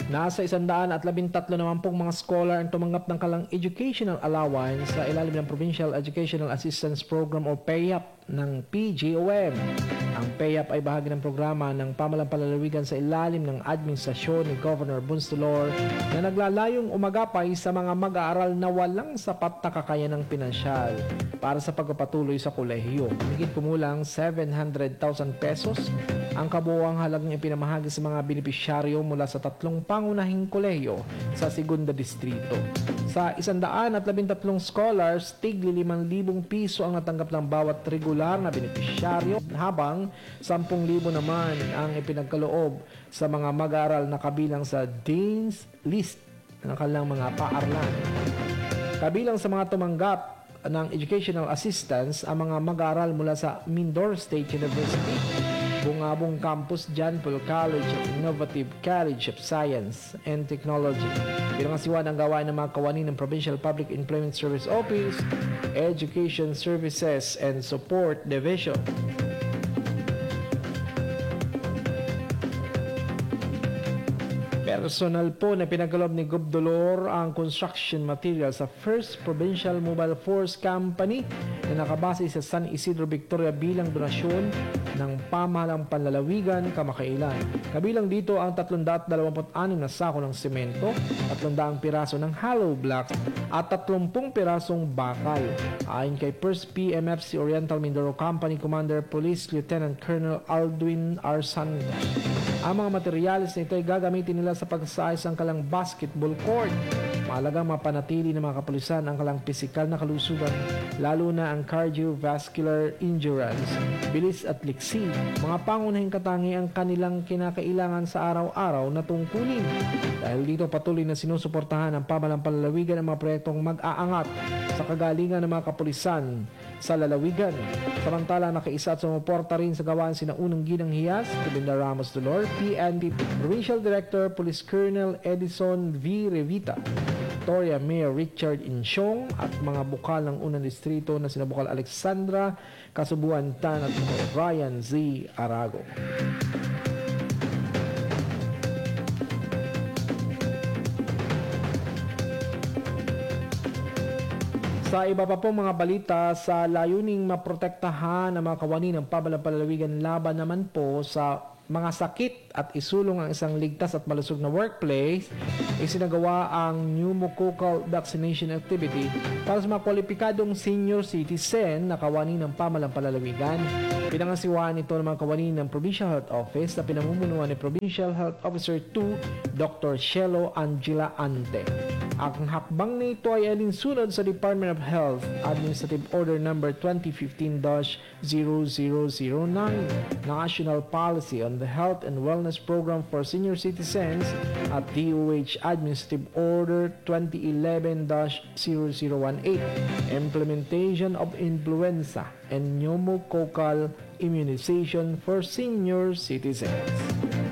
Nasa 113 naman pong mga scholar ang tumanggap ng kalang educational allowance sa ilalim ng Provincial Educational Assistance Program o PEAP ng PGOM. Ang PEAP ay bahagi ng programa ng pamahalang palalawigan sa ilalim ng administrasyon ni Governor Bunstolor na naglalayong umagapay sa mga mag-aaral na walang sapat na kakayanang pinansyal para sa pagpapatuloy sa kolehiyo. Higit kumulang 700,000 pesos ang kabuuang halagang ipinamahagi sa mga benepisyaryo mula sa 3 pangunahing kolehiyo sa Segunda Distrito. Sa 113 scholars, tigli 5,000 piso ang natanggap ng bawat regular na benepisyaryo, habang 10,000 naman ang ipinagkaloob sa mga mag-aaral na kabilang sa Dean's List ng kanilang mga paaralan. Kabilang sa mga tumanggap ng educational assistance ang mga mag-aaral mula sa Mindoro State University, Bungabong Campus, John Paul College at Innovative College of Science and Technology. Pinangasiwa ng gawain ng mga kawani ng Provincial Public Employment Service Office, Education Services and Support Division. Personal po na pinagkaloob ni Gov. Dolor ang construction material sa First Provincial Mobile Force Company na nakabase sa San Isidro, Victoria bilang donasyon ng pamahalang panlalawigan kamakailan. Kabilang dito ang 326 na sako ng semento, 300 piraso ng hollow blocks at 30 pirasong bakal. Ayon kay 1st PMFC Oriental Mindoro Company Commander Police Lieutenant Colonel Aldwin R. Santos, ang mga materyales na ito ay gagamitin nila sa pagsaayos ng kalang basketball court. Mahalagang mapanatili ng mga kapulisan ang kalang pisikal na kalusugan, lalo na ang cardiovascular endurance, bilis at liksi, mga pangunahing katangiang kanilang kinakailangan sa araw-araw na tungkulin. Dahil dito patuloy na sinusuportahan ng pamahalang palalawigan ang mga proyektong mag-aangat sa kagalingan ng mga kapulisan sa lalawigan. Samantala, nakaisa at sumuporta rin sa gawain sina Unang Ginang Hiyas, Tubinda Ramos Dolor, PNP Provincial Director Police Colonel Edison V. Revita, Victoria Mayor Richard Insyong at mga bukal ng unang distrito na sina Bukal Alexandra, Kasubuan Tan at Ryan Z. Arago. Sa iba pa pong mga balita, sa layuning maprotektahan ang mga kawani ng pamahalang palalawigan laban naman po sa mga sakit at isulong ang isang ligtas at malusog na workplace, isinagawa ang pneumococcal vaccination activity para sa mga kwalipikadong senior citizen na kawani ng pamahalang palalawigan. Pinangasiwaan ito ng mga kawani ng Provincial Health Office na pinamumunuan ni Provincial Health Officer 2 Dr. Shelo Angela Ante. Ang hakbang na ito ay alinsunod sa Department of Health Administrative Order No. 2015-0009, National Policy on the Health and Wellness Program for Senior Citizens at DOH Administrative Order 2011-0018, Implementation of Influenza and Pneumococcal Immunization for Senior Citizens.